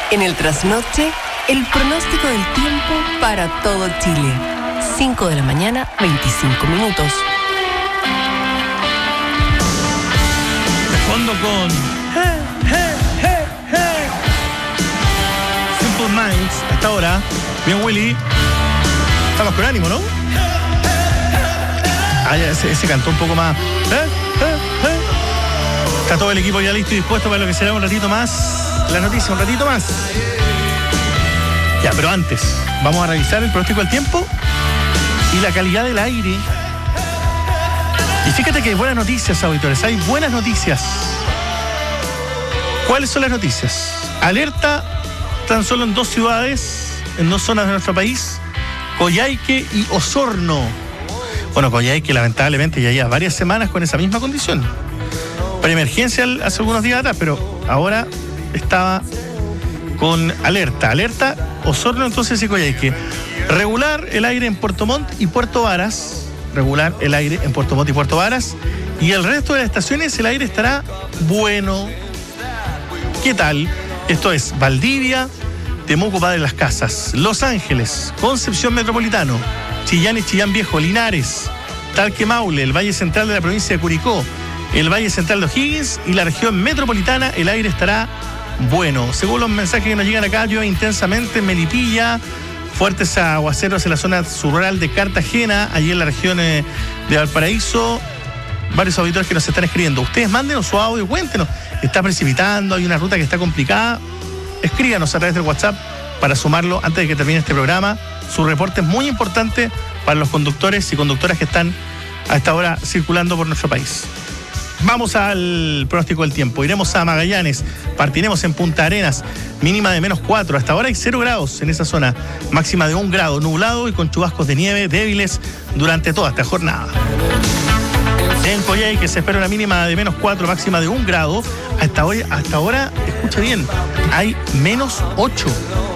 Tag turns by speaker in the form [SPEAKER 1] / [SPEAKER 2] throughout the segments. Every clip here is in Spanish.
[SPEAKER 1] En el trasnoche, el pronóstico del tiempo para todo Chile. 5 de la mañana, 25 minutos.
[SPEAKER 2] Respondo con Simple Minds. Hasta ahora, bien Willy. Estamos con ánimo, ¿no? Ah, ya ese cantó un poco más. Está todo el equipo ya listo y dispuesto para lo que será un ratito más. La noticia, un ratito más. Ya, pero antes, vamos a revisar el pronóstico del tiempo y la calidad del aire. Y fíjate que hay buenas noticias, auditores. Hay buenas noticias. ¿Cuáles son las noticias? Alerta tan solo en 2 ciudades, en 2 zonas de nuestro país: Coyhaique y Osorno. Bueno, Coyhaique lamentablemente ya lleva varias semanas con esa misma condición. Preemergencia hace algunos días atrás, pero ahora estaba con alerta. Osorno entonces y Coyhaique. Regular el aire en Puerto Montt y Puerto Varas. Regular el aire en Puerto Montt y Puerto Varas. Y el resto de las estaciones el aire estará bueno. ¿Qué tal? Esto es Valdivia, Temuco, Padre Las Casas, Los Ángeles, Concepción Metropolitano, Chillán y Chillán Viejo, Linares, Talque Maule, el Valle Central de la provincia de Curicó, el Valle Central de O'Higgins y la región metropolitana, el aire estará bueno. Según los mensajes que nos llegan acá, llueve intensamente en Melipilla, fuertes aguaceros en la zona rural de Cartagena, allí en la región de Valparaíso. Varios auditores que nos están escribiendo. Ustedes mándenos su audio, cuéntenos. Está precipitando, hay una ruta que está complicada. Escríbanos a través del WhatsApp para sumarlo antes de que termine este programa. Su reporte es muy importante para los conductores y conductoras que están a esta hora circulando por nuestro país. Vamos al pronóstico del tiempo. Iremos a Magallanes, partiremos en Punta Arenas, mínima de -4. Hasta ahora hay 0 grados en esa zona, máxima de 1 grado, nublado y con chubascos de nieve débiles durante toda esta jornada. En Coyhaique se espera una mínima de -4, máxima de 1 grado. Hasta ahora, escucha bien, hay -8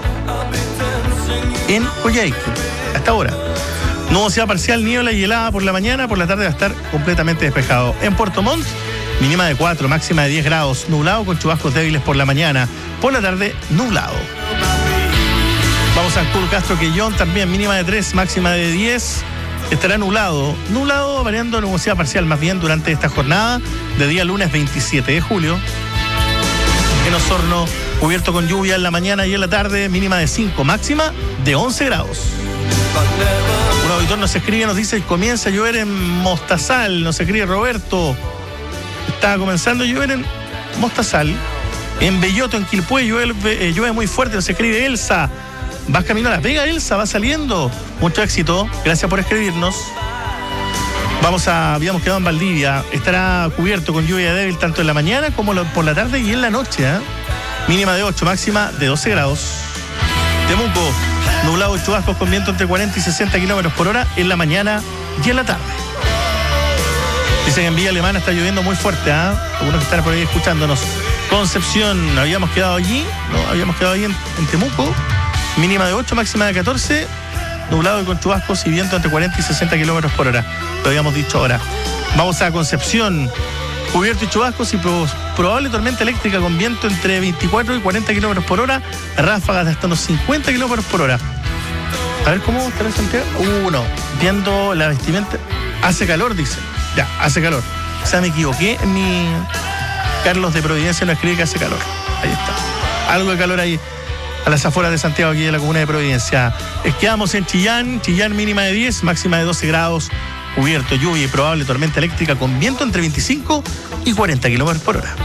[SPEAKER 2] en Coyhaique. Hasta ahora. Nubosidad parcial, niebla y helada por la mañana, por la tarde va a estar completamente despejado. En Puerto Montt, mínima de 4, máxima de 10 grados, nublado con chubascos débiles por la mañana, por la tarde nublado. Vamos a Curro Castro Quellón, también mínima de 3, máxima de 10, estará nublado, variando nubosidad parcial más bien durante esta jornada de día lunes 27 de julio. En Osorno, cubierto con lluvia en la mañana y en la tarde, mínima de 5, máxima de 11 grados. Un auditor nos escribe, nos dice: comienza a llover en Mostazal. Nos escribe Roberto: está comenzando a llover en Mostazal. En Belloto, en Quilpué, llueve muy fuerte. Nos escribe Elsa: vas camino a Las Vegas, Elsa, va saliendo. Mucho éxito, gracias por escribirnos. Habíamos quedado en Valdivia. Estará cubierto con lluvia débil tanto en la mañana como por la tarde y en la noche, Mínima de 8, máxima de 12 grados. Temuco, nublado y chubascos con viento entre 40 y 60 kilómetros por hora en la mañana y en la tarde. Dicen que en Villa Alemana está lloviendo muy fuerte, Algunos que están por ahí escuchándonos. Concepción, habíamos quedado allí en Temuco. Mínima de 8, máxima de 14. Nublado y con chubascos y viento entre 40 y 60 kilómetros por hora. Lo habíamos dicho ahora. Vamos a Concepción. Cubierto y chubascos y probable tormenta eléctrica con viento entre 24 y 40 kilómetros por hora. Ráfagas de hasta unos 50 kilómetros por hora. A ver cómo está en Santiago. No. Viendo la vestimenta. Hace calor, dice. Ya, hace calor. O sea, me equivoqué. Carlos de Providencia no escribe que hace calor. Ahí está. Algo de calor ahí a las afueras de Santiago, aquí en la comuna de Providencia. Quedamos en Chillán mínima de 10, máxima de 12 grados. Cubierto, lluvia y probable tormenta eléctrica con viento entre 25 y 40 kilómetros por hora.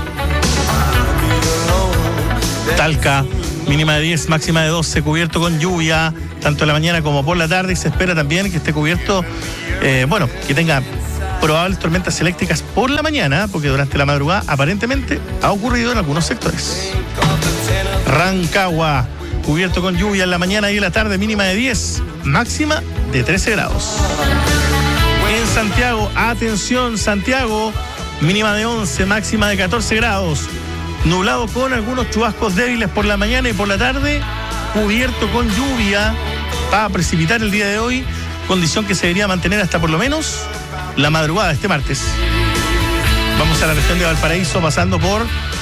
[SPEAKER 2] Talca, mínima de 10, máxima de 12, cubierto con lluvia, tanto en la mañana como por la tarde. Y se espera también que esté cubierto, que tenga probables tormentas eléctricas por la mañana, porque durante la madrugada aparentemente ha ocurrido en algunos sectores. Rancagua, cubierto con lluvia en la mañana y en la tarde, mínima de 10, máxima de 13 grados. En Santiago, atención, Santiago, mínima de 11, máxima de 14 grados. Nublado con algunos chubascos débiles por la mañana y por la tarde, cubierto con lluvia. Va a precipitar el día de hoy, condición que se debería mantener hasta por lo menos la madrugada de este martes. Vamos a la región de Valparaíso, pasando por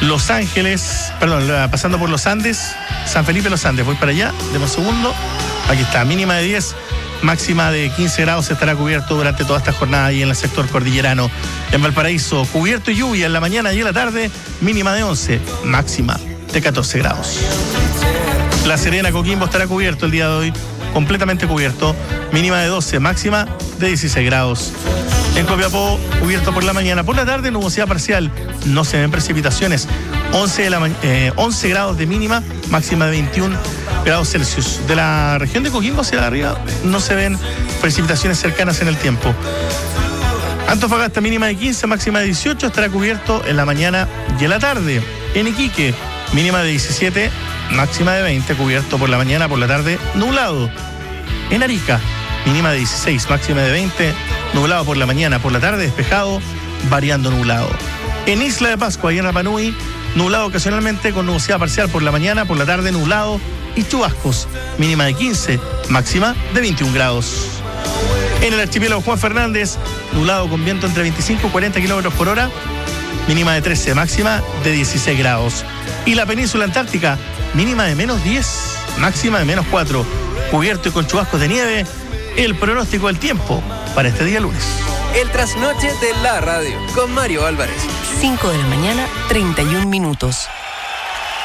[SPEAKER 2] Los Ángeles, pasando por los Andes, San Felipe Los Andes, voy para allá, deme un segundo, aquí está, mínima de 10, máxima de 15 grados, estará cubierto durante toda esta jornada ahí en el sector cordillerano. En Valparaíso, cubierto y lluvia en la mañana y en la tarde, mínima de 11, máxima de 14 grados. La Serena, Coquimbo estará cubierto el día de hoy, completamente cubierto, mínima de 12, máxima de 16 grados. En Copiapó, cubierto por la mañana, por la tarde, nubosidad parcial, no se ven precipitaciones, 11 grados de mínima, máxima de 21 grados Celsius. De la región de Coquimbo hacia arriba no se ven precipitaciones cercanas en el tiempo. Antofagasta, mínima de 15, máxima de 18, estará cubierto en la mañana y en la tarde. En Iquique, mínima de 17, máxima de 20, cubierto por la mañana, por la tarde, nublado. En Arica, mínima de 16, máxima de 20, nublado por la mañana, por la tarde, despejado, variando nublado. En Isla de Pascua y en Rapa Nui, nublado ocasionalmente con nubosidad parcial por la mañana, por la tarde, nublado y chubascos, mínima de 15, máxima de 21 grados. En el archipiélago Juan Fernández, nublado con viento entre 25 y 40 kilómetros por hora, mínima de 13, máxima de 16 grados. Y la península antártica, mínima de menos 10, máxima de menos 4, cubierto y con chubascos de nieve. El pronóstico del tiempo para este día lunes.
[SPEAKER 3] El trasnoche de la radio con Mario Álvarez.
[SPEAKER 1] 5 de la mañana, 31 minutos.